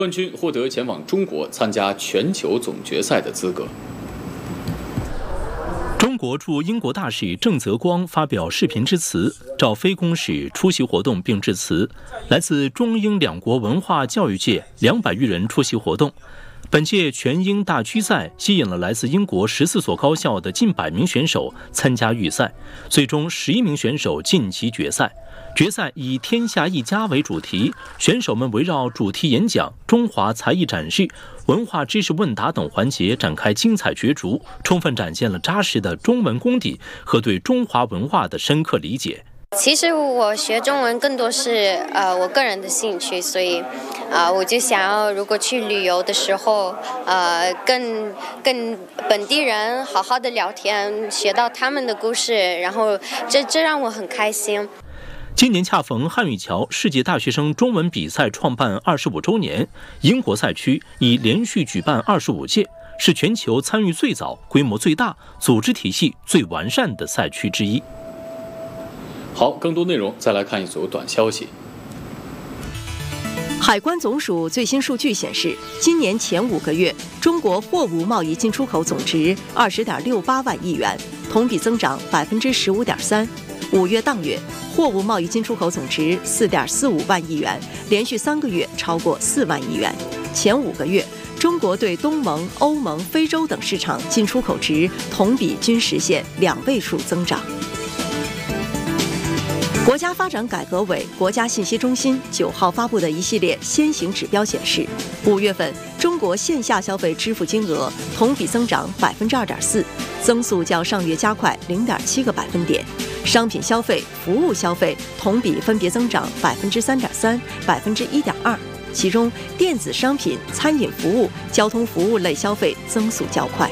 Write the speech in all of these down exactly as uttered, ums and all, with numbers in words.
冠军获得前往中国参加全球总决赛的资格。 中国驻英国大使郑泽光发表视频致辞，赵飞公使出席活动并致辞。来自中英两国文化教育界两百余人出席活动。本届全英大区赛吸引了来自英国十四所高校的近百名选手参加预赛，最终十一名选手晋级决赛。决赛以“天下一家”为主题，选手们围绕主题演讲、中华才艺展示、文化知识问答等环节展开精彩角逐，充分展现了扎实的中文功底和对中华文化的深刻理解。 其实我学中文更多是呃我个人的兴趣，所以啊、呃、我就想要如果去旅游的时候，呃跟跟本地人好好的聊天，学到他们的故事，然后这这让我很开心。 今年恰逢汉语桥世界大学生中文比赛创办二十五周年，英国赛区已连续举办二十五届，是全球参与最早、规模最大、组织体系最完善的赛区之一。 好，更多内容再来看一组短消息。 海关总署最新数据显示，今年前五个月，中国货物贸易进出口总值二十点六八万亿元，同比增长百分之十五点三。五月当月，货物贸易进出口总值四点四五万亿元，连续三个月超过四万亿元。前五个月，中国对东盟、欧盟、非洲等市场进出口值同比均实现两位数增长。国家发展改革委、国家信息中心九号发布的一系列先行指标显示，五月份中国线下消费支付金额同比增长百分之二点四，增速较上月加快零点七个百分点。商品消费、服务消费同比分别增长百分之三点三、百分之一点二，其中电子商品、餐饮服务、交通服务类消费增速较快。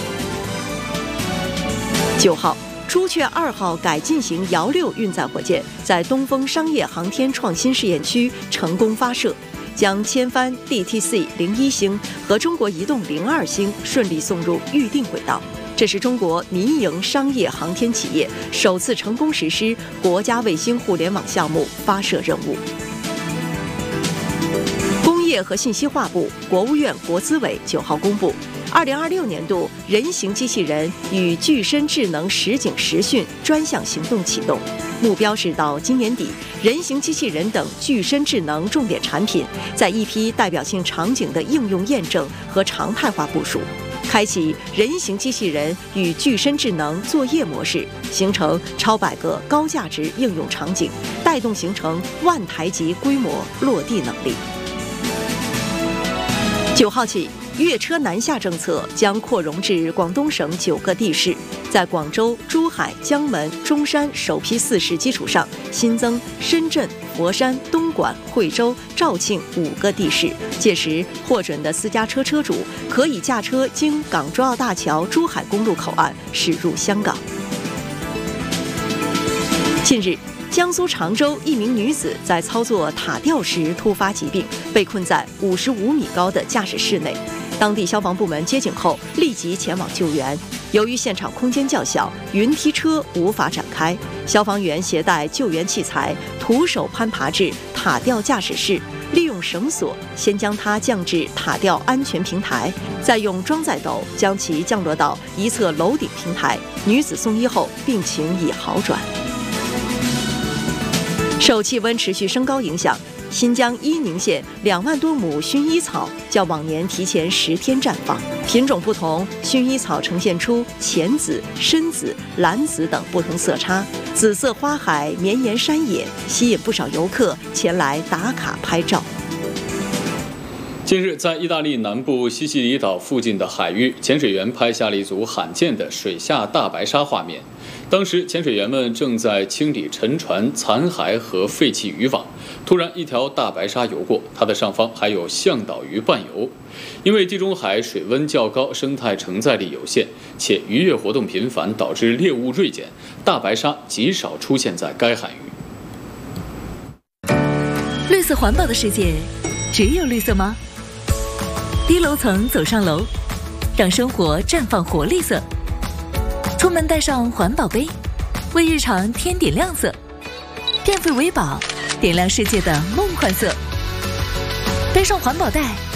九号。朱雀二号改进型遥六运载火箭在东风商业航天创新试验区成功发射，将千帆 D T C 零一星和中国移动零二星顺利送入预定轨道。这是中国民营商业航天企业首次成功实施国家卫星互联网项目发射任务。工业和信息化部、国务院国资委九号公布，二零二六年度人形机器人与具身智能实景实训专项行动启动，目标是到今年底，人形机器人等具身智能重点产品在一批代表性场景的应用验证和常态化部署，开启人形机器人与具身智能作业模式，形成超百个高价值应用场景，带动形成万台级规模落地能力。九号起，粤车南下政策将扩容至广东省九个地市，在广州、珠海、江门、中山首批四市基础上，新增深圳、佛山、东莞、惠州、肇庆五个地市。届时，获准的私家车车主可以驾车经港珠澳大桥珠海公路口岸驶入香港。近日，江苏常州一名女子在操作塔吊时突发疾病，被困在五十五米高的驾驶室内。当地消防部门接警后，立即前往救援。由于现场空间较小，云梯车无法展开，消防员携带救援器材，徒手攀爬至塔吊驾驶室，利用绳索先将它降至塔吊安全平台，再用装载斗将其降落到一侧楼顶平台。女子送医后，病情已好转。受气温持续升高影响，新疆伊宁县两万多亩薰衣草较往年提前十天绽放，品种不同，薰衣草呈现出浅紫、深紫、蓝紫等不同色差，紫色花海绵延山野，吸引不少游客前来打卡拍照。 近日，在意大利南部西西里岛附近的海域，潜水员拍下了一组罕见的水下大白鲨画面。当时，潜水员们正在清理沉船残骸和废弃渔网，突然，一条大白鲨游过，它的上方还有向导鱼伴游。因为地中海水温较高，生态承载力有限，且渔业活动频繁，导致猎物锐减，大白鲨极少出现在该海域。 绿色环保的世界，只有绿色吗？低楼层走上楼，让生活绽放活力色。出门带上环保杯，为日常添点亮色。电费为宝，点亮世界的梦幻色。 背上环保袋，